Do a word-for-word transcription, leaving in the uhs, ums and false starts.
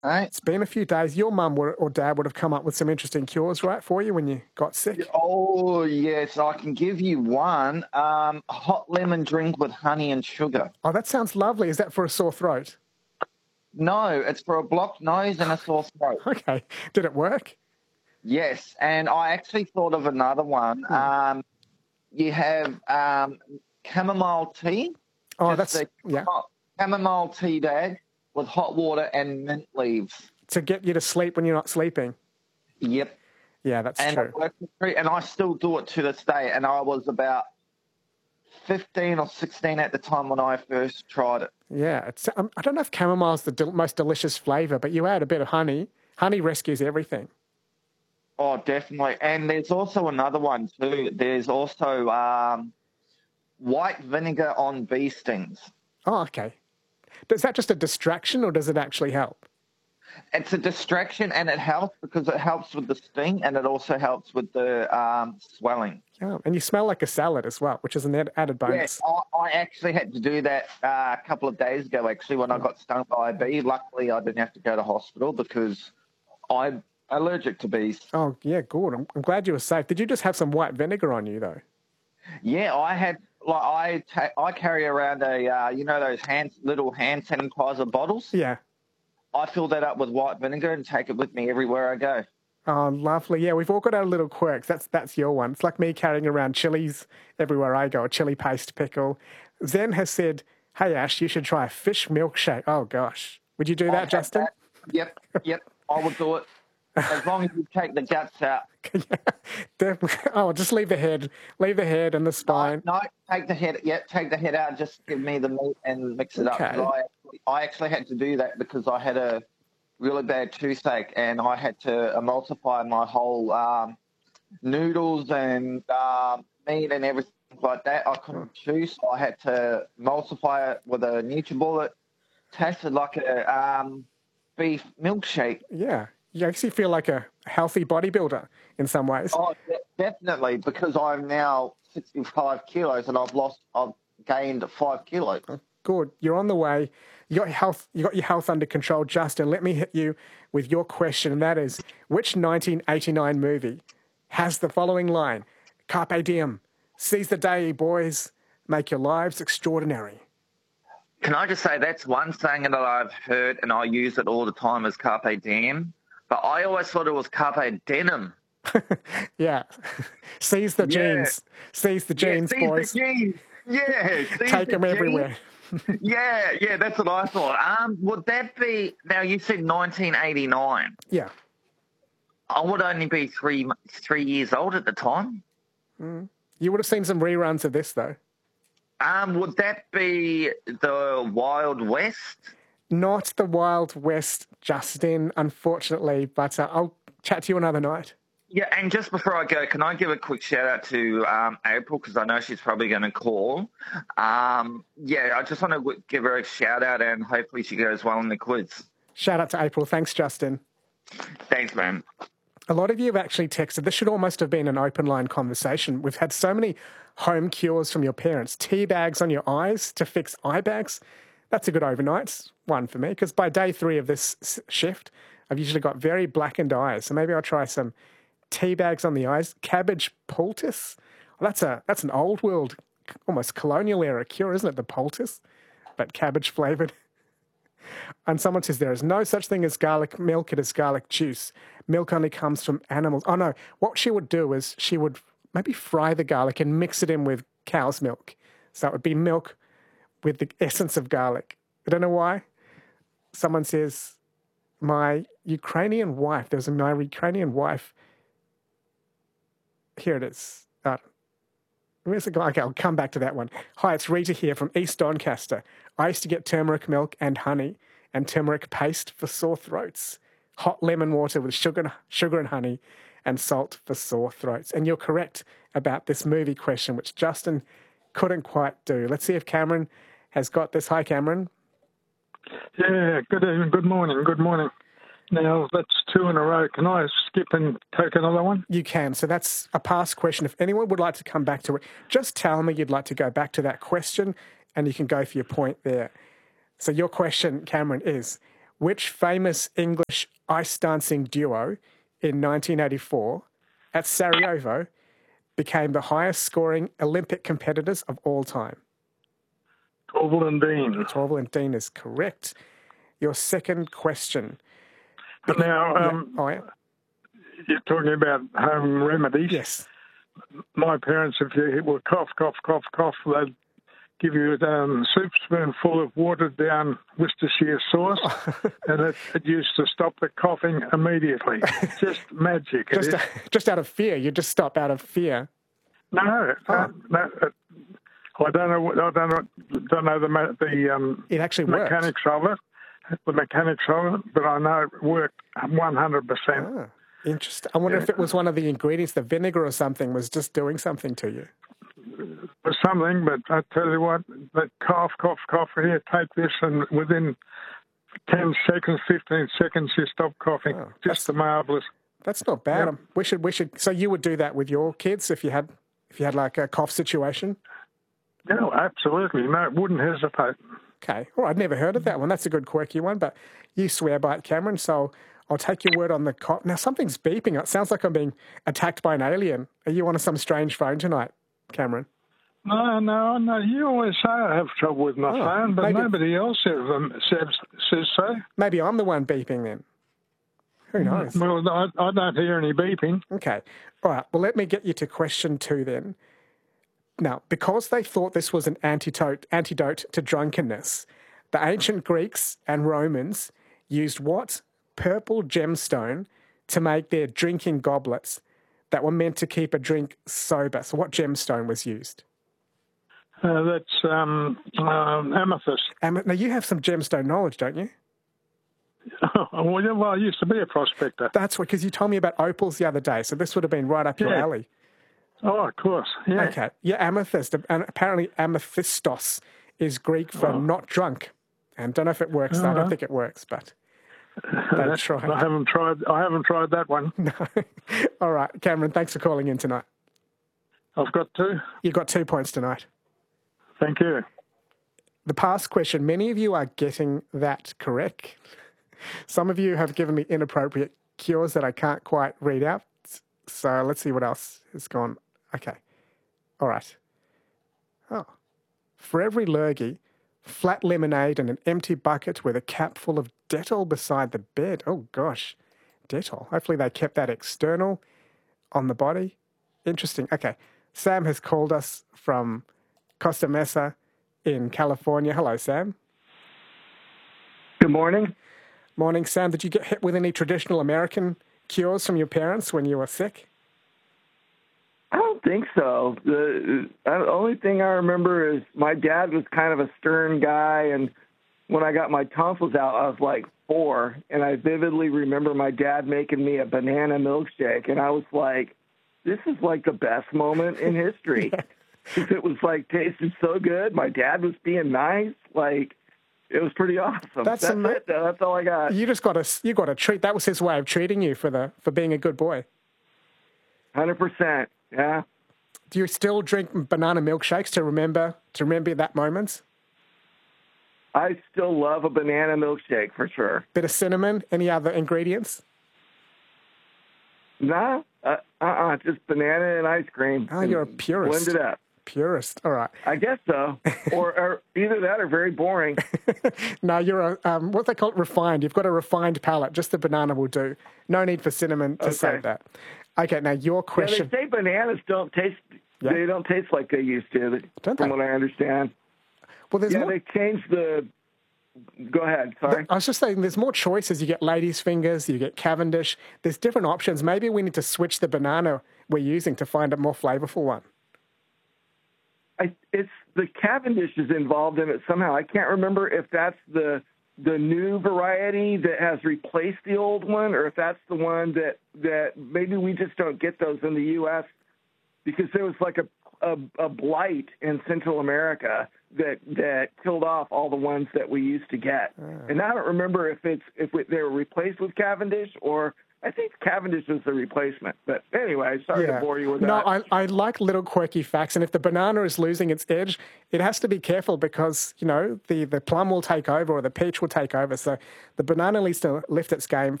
Hey? It's been a few days. Your mum would, or dad would have come up with some interesting cures, right, for you when you got sick? Oh, yes, I can give you one. Um, hot lemon drink with honey and sugar. Oh, that sounds lovely. Is that for a sore throat? No, it's for a blocked nose and a sore throat. Okay. Did it work? Yes, and I actually thought of another one. Hmm. Um, you have um, chamomile tea. Oh, Just that's, a yeah. chamomile tea bag with hot water and mint leaves. To get you to sleep when you're not sleeping. Yep. Yeah, that's And true. it worked for free, and I still do it to this day. And I was about fifteen or sixteen at the time when I first tried it. Yeah. It's, um, I don't know if chamomile's the del- most delicious flavour, but you add a bit of honey. Honey rescues everything. Oh, definitely. And there's also another one too. There's also um, white vinegar on bee stings. Oh, okay. Is that just a distraction or does it actually help? It's a distraction, and it helps because it helps with the sting, and it also helps with the um, swelling. Oh, and you smell like a salad as well, which is an ad- added bonus. Yeah, I, I actually had to do that uh, a couple of days ago, actually, when I got stung by a bee. Luckily, I didn't have to go to hospital because I'm allergic to bees. Oh, yeah, good. I'm, I'm glad you were safe. Did you just have some white vinegar on you, though? Yeah, I had, like, I, ta- I carry around a, uh, you know, those hand, little hand sanitizer bottles? Yeah. I fill that up with white vinegar and take it with me everywhere I go. Oh, lovely. Yeah, we've all got our little quirks. That's that's your one. It's like me carrying around chilies everywhere I go, a chili paste pickle. Zen has said, hey, Ash, you should try a fish milkshake. Oh, gosh. Would you do I've that, had Justin? that. Yep, yep, I would do it. As long as you take the guts out. Yeah, definitely. Oh, just leave the head. Leave the head and the spine. No, no, take the head. Yeah, take the head out. Just give me the meat and mix it Okay. up. 'Cause I, I actually had to do that because I had a really bad toothache, and I had to emulsify my whole um, noodles and um, meat and everything like that. I couldn't chew, so I had to emulsify it with a NutriBullet. Tasted like a um, beef milkshake. Yeah. You actually feel like a healthy bodybuilder in some ways. Oh, de- definitely, because I'm now sixty-five kilos and I've lost, I've gained five kilos. Good. You're on the way. You got your health. You got your health under control, Justin. Let me hit you with your question, and that is: which nineteen eighty-nine movie has the following line? Carpe diem. Seize the day, boys. Make your lives extraordinary. Can I just say that's one saying that I've heard and I use it all the time is carpe diem, but I always thought it was carpe denim. Yeah. Seize the Yeah. jeans. Seize the Yeah, jeans, seize boys. the jeans. Yeah, seize Take the them jeans. everywhere. Yeah, yeah, that's what I thought. Um, would that be now? You said nineteen eighty-nine. Yeah. I would only be three three years old at the time. Mm. You would have seen some reruns of this, though. Um, would that be the Wild West? Not the Wild West, Justin, unfortunately, but uh, I'll chat to you another night. Yeah, and just before I go, can I give a quick shout out to um, April, because I know she's probably going to call. Um, yeah, I just want to give her a shout out, and hopefully she goes well in the quiz. Shout out to April. Thanks, Justin. Thanks, man. A lot of you have actually texted. This should almost have been an open line conversation. We've had so many home cures from your parents. Tea bags on your eyes to fix eye bags. That's a good overnight one for me, because by day three of this shift, I've usually got very blackened eyes. So maybe I'll try some tea bags on the eyes. Cabbage poultice. Well, that's a that's an old world, almost colonial era cure, isn't it? The poultice, but cabbage flavored. And someone says there is no such thing as garlic milk. It is garlic juice. Milk only comes from animals. Oh no! What she would do is she would maybe fry the garlic and mix it in with cow's milk. So it would be milk with the essence of garlic. I don't know why. Someone says my Ukrainian wife. There's a my Ukrainian wife. Here it is. Uh, where's it going? Okay, I'll come back to that one. Hi, it's Rita here from East Doncaster. I used to get turmeric milk and honey and turmeric paste for sore throats. Hot lemon water with sugar, sugar and honey and salt for sore throats. And you're correct about this movie question, which Justin couldn't quite do. Let's see if Cameron has got this. Hi, Cameron. Yeah, good evening, good morning, good morning. Now, that's two in a row. Can I skip and take another one? You can. So that's a past question. If anyone would like to come back to it, just tell me you'd like to go back to that question and you can go for your point there. So your question, Cameron, is Which famous English ice dancing duo in nineteen eighty-four at Sarajevo became the highest scoring Olympic competitors of all time? Torval and Dean. Torval and Dean is correct. Your second question. Now, um, oh, yeah. You're talking about home remedies. Yes. My parents, if you were cough, cough, cough, cough, they'd give you a um, soup spoonful of watered down Worcestershire sauce, and it, it used to stop the coughing immediately. Just magic. Just, just out of fear. You just stop out of fear. No, oh. uh, no. It, I don't know. I don't know. Don't know the the um, it actually mechanics worked. of it. The mechanics of it, but I know it worked one hundred percent. Ah, interesting. I wonder yeah. if it was one of the ingredients, the vinegar or something, was just doing something to you. For something, but I tell you what, that cough, cough, cough, here, take this, and within ten seconds, fifteen seconds, you stop coughing. Oh, just marvellous. That's not bad. Yep. We should, we should. So you would do that with your kids if you had, if you had like a cough situation? No, absolutely. No, wouldn't hesitate. Okay. Well, I'd never heard of that one. That's a good quirky one, but you swear by it, Cameron, so I'll take your word on the cough. Now, something's beeping. It sounds like I'm being attacked by an alien. Are you on some strange phone tonight, Cameron? No, no, no. You always say I have trouble with my oh, phone, but maybe, nobody else says, um, says, says so. Maybe I'm the one beeping then. Who knows? Well, I, I don't hear any beeping. Okay. All right. Well, let me get you to question two then. Now, because they thought this was an antidote, antidote to drunkenness, the ancient Greeks and Romans used what purple gemstone to make their drinking goblets that were meant to keep a drink sober? So what gemstone was used? Uh, that's um, um, amethyst. Am- now, you have some gemstone knowledge, don't you? Oh, well, yeah, well, I used to be a prospector. That's what, because you told me about opals the other day, so this would have been right up your yeah. alley. Oh, of course, yeah. Okay, yeah, amethyst, and apparently amethystos is Greek for oh. not drunk. And don't know if it works. Oh, I don't think it works, but they tried. I haven't tried. I haven't tried that one. No. All right, Cameron. Thanks for calling in tonight. I've got two. You've got two points tonight. Thank you. The past question. Many of you are getting that correct. Some of you have given me inappropriate cures that I can't quite read out. So let's see what else has gone. Okay. All right. Oh. For every lurgy, flat lemonade and an empty bucket with a cap full of Dettol beside the bed. Oh, gosh. Dettol. Hopefully they kept that external on the body. Interesting. Okay. Sam has called us from Costa Mesa in California. Hello, Sam. Good morning. Morning, Sam. Did you get hit with any traditional American cures from your parents when you were sick? I don't think so. The, the only thing I remember is my dad was kind of a stern guy, and when I got my tonsils out, I was like four, and I vividly remember my dad making me a banana milkshake, and I was like, this is like the best moment in history. Yeah. It was like tasted so good. My dad was being nice. Like, it was pretty awesome. That's, That's ama- it, though. That's all I got. You just got a you got a treat. That was his way of treating you for the for being a good boy. one hundred percent. Yeah. Do you still drink banana milkshakes to remember to remember that moment? I still love a banana milkshake for sure. Bit of cinnamon. Any other ingredients? No, uh, uh-uh, just banana and ice cream. Oh, you're a purist. Blend it up. Purist. All right. I guess so. or, or either that or very boring. No, you're a, um, what they call it, refined. You've got a refined palate. Just the banana will do. No need for cinnamon to okay. say that. Okay, now your question. Yeah, they say bananas don't taste, yeah. they don't taste like they used to, don't from they? what I understand. Well, there's yeah, more... they changed the, go ahead, sorry. I was just saying there's more choices. You get ladies' fingers, you get Cavendish. There's different options. Maybe we need to switch the banana we're using to find a more flavorful one. I, it's the Cavendish is involved in it somehow. I can't remember if that's the the new variety that has replaced the old one, or if that's the one that, that maybe we just don't get those in the U S because there was like a, a, a blight in Central America that that killed off all the ones that we used to get. Oh. And I don't remember if it's if we, they were replaced with Cavendish or I think Cavendish is the replacement. But anyway, sorry Yeah. to bore you with No, that. I, I like little quirky facts. And if the banana is losing its edge, it has to be careful because, you know, the, the plum will take over or the peach will take over. So the banana needs to lift its game